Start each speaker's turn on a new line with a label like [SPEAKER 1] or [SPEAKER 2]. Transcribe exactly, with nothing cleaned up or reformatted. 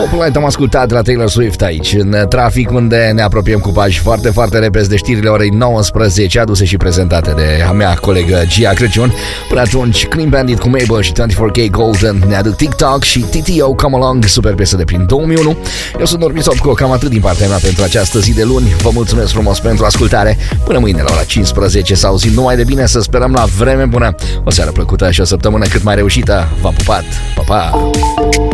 [SPEAKER 1] Populite am ascultat de la Taylor Swift aici, în trafic, unde ne apropiem cu pași foarte, foarte repezi de știrile orei nouăsprezece, aduse și prezentate de a mea colegă Gia Crăciun. Până atunci, Clean Bandit cu Mabel și douăzeci și patru K Golden ne aduc TikTok și T T O Come Along, super piesă de prin două mii unu. Eu sunt Norbi Sopco, cam atât din partea mea pentru această zi de luni. Vă mulțumesc frumos pentru ascultare. Până mâine la ora cincisprezece, să auzim numai de bine, să sperăm la vreme bună. O seară plăcută și o săptămână cât mai reușită. V-am pupat, pa, pa!